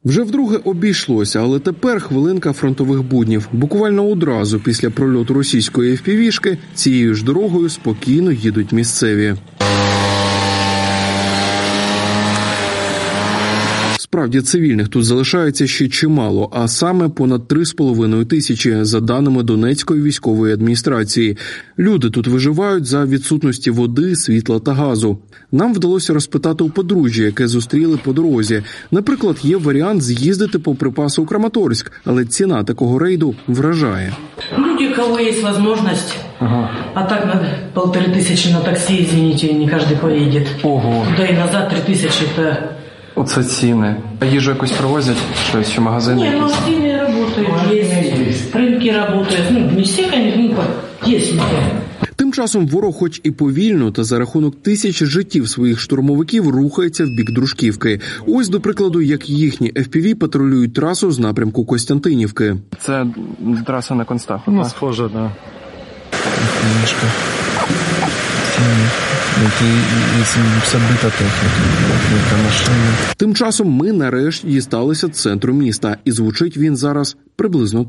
Вже вдруге обійшлося, але тепер хвилинка фронтових буднів. Буквально одразу після прольоту російської FPV-шки цією ж дорогою спокійно їдуть місцеві. Справді, цивільних тут залишається ще чимало, а саме понад 3,5 тисячі, за даними Донецької військової адміністрації. Люди тут виживають за відсутності води, світла та газу. Нам вдалося розпитати у подружжя, яке зустріли по дорозі. Наприклад, є варіант з'їздити по припаси у Краматорськ, але ціна такого рейду вражає. Люди, у кого є можливість, а так на 1500 на таксі, извините, не кожен поїде. Ого. Туди і назад 3000 – це... Оце ціни. А їжу якось привозять? Щось, чи магазини? Ні, магазини працюють, ринки працюють. Не всі, звісно, є. Тим часом ворог хоч і повільно, та за рахунок тисяч життів своїх штурмовиків рухається в бік Дружківки. Ось, до прикладу, як їхні FPV патрулюють трасу з напрямку Костянтинівки. Це траса на Констаху, ну, так? Схоже, да. Немножко. Вся бита техніка, машини. Тим часом ми нарешті дісталися центру міста, і звучить він зараз приблизно